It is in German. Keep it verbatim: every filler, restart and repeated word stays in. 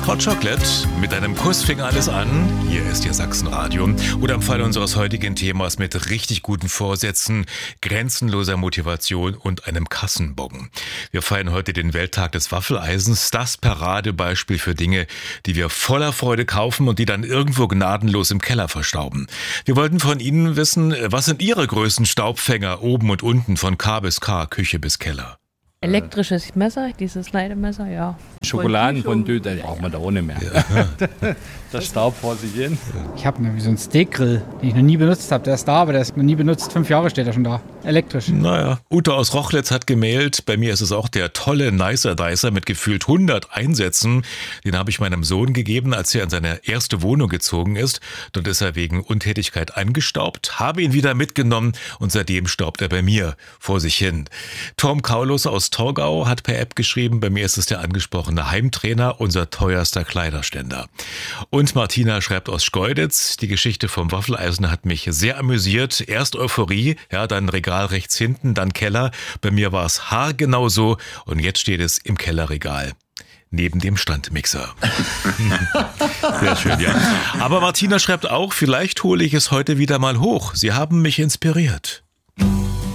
Hot Chocolate, mit einem Kuss fing alles an. Hier ist Ihr Sachsenradio. Oder im Fall unseres heutigen Themas mit richtig guten Vorsätzen, grenzenloser Motivation und einem Kassenbon. Wir feiern heute den Welttag des Waffeleisens. Das Paradebeispiel für Dinge, die wir voller Freude kaufen und die dann irgendwo gnadenlos im Keller verstauben. Wir wollten von Ihnen wissen, was sind Ihre größten Staubfänger oben und unten von K bis K, Küche bis Keller? Elektrisches Messer, dieses Schneidemesser, ja. Schokoladenfondue, da braucht man da ohne mehr. Ja. Das Staub vor sich hin. Ich habe mir so einen Steakgrill, den ich noch nie benutzt habe. Der ist da, aber der ist noch nie benutzt. Fünf Jahre steht er schon da. Elektrisch. Naja, Ute aus Rochlitz hat gemailt. Bei mir ist es auch der tolle Nicer Dicer mit gefühlt hundert Einsätzen. Den habe ich meinem Sohn gegeben, als er in seine erste Wohnung gezogen ist. Dort ist er wegen Untätigkeit angestaubt, habe ihn wieder mitgenommen und seitdem staubt er bei mir vor sich hin. Tom Kaulus aus Torgau hat per App geschrieben, bei mir ist es der angesprochene Heimtrainer, unser teuerster Kleiderständer. Und Martina schreibt aus Schkeuditz, die Geschichte vom Waffeleisen hat mich sehr amüsiert. Erst Euphorie, ja, dann Regal rechts hinten, dann Keller. Bei mir war es haargenau so und jetzt steht es im Kellerregal. Neben dem Standmixer. Sehr schön, ja. Aber Martina schreibt auch, vielleicht hole ich es heute wieder mal hoch. Sie haben mich inspiriert.